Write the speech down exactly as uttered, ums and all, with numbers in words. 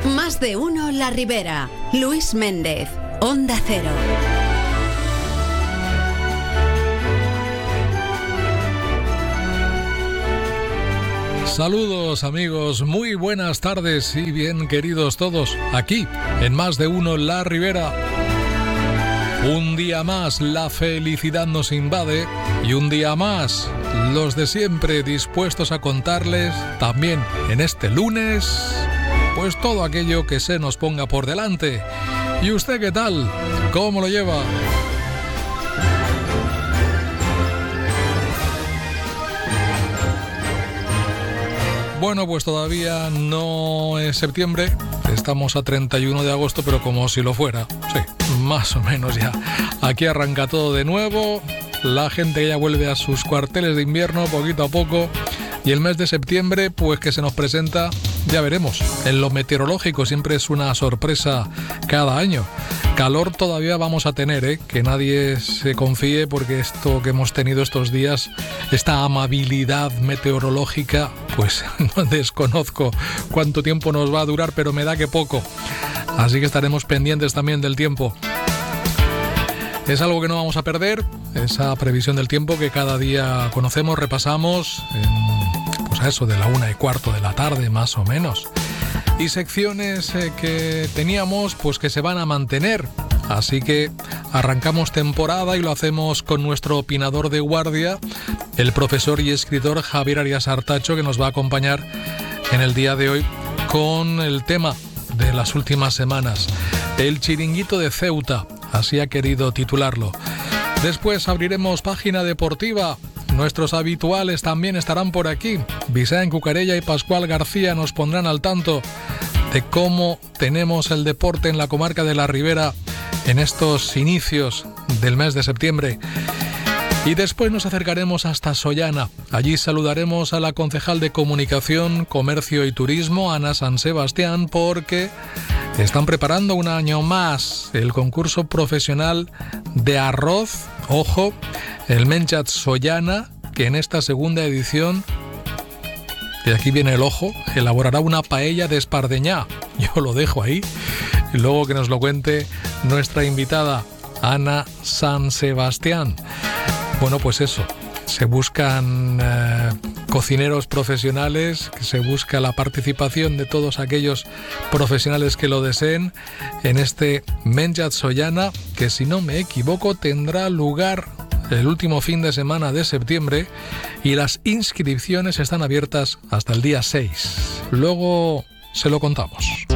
Más de uno La Ribera. Luis Méndez, Onda Cero. Saludos amigos, muy buenas tardes y bien queridos todos, aquí en Más de uno La Ribera. Un día más la felicidad nos invade y un día más los de siempre dispuestos a contarles también en este lunes pues todo aquello que se nos ponga por delante. ¿Y usted qué tal? ¿Cómo lo lleva? Bueno, pues todavía no es septiembre, estamos a treinta y uno de agosto, pero como si lo fuera, sí, más o menos ya. Aquí arranca todo de nuevo, la gente ya vuelve a sus cuarteles de invierno poquito a poco, y el mes de septiembre, pues que se nos presenta, ya veremos. En lo meteorológico siempre es una sorpresa cada año. Calor todavía vamos a tener, ¿eh? Que nadie se confíe, porque esto que hemos tenido estos días, esta amabilidad meteorológica, pues no desconozco cuánto tiempo nos va a durar, pero me da que poco. Así que estaremos pendientes también del tiempo. Es algo que no vamos a perder, esa previsión del tiempo que cada día conocemos, repasamos, en, pues a eso de la una y cuarto de la tarde más o menos. Y secciones eh, que teníamos pues que se van a mantener. Así que arrancamos temporada y lo hacemos con nuestro opinador de guardia, el profesor y escritor Javier Arias Artacho, que nos va a acompañar en el día de hoy con el tema de las últimas semanas, el chiringuito de Ceuta, así ha querido titularlo. Después abriremos página deportiva. Nuestros habituales también estarán por aquí. Vicente Cucarella y Pascual García nos pondrán al tanto de cómo tenemos el deporte en la comarca de La Ribera en estos inicios del mes de septiembre. Y después nos acercaremos hasta Sollana. Allí saludaremos a la concejal de Comunicación, Comercio y Turismo, Ana San Sebastián, porque están preparando un año más el concurso profesional de arroz. Ojo, el Menjat Sollana, que en esta segunda edición, y aquí viene el ojo, elaborará una paella de espardeñá. Yo lo dejo ahí y luego que nos lo cuente nuestra invitada, Ana San Sebastián. Bueno, pues eso, se buscan eh, cocineros profesionales, se busca la participación de todos aquellos profesionales que lo deseen en este Menjat Sollana, que si no me equivoco tendrá lugar el último fin de semana de septiembre y las inscripciones están abiertas hasta el día seis. Luego se lo contamos.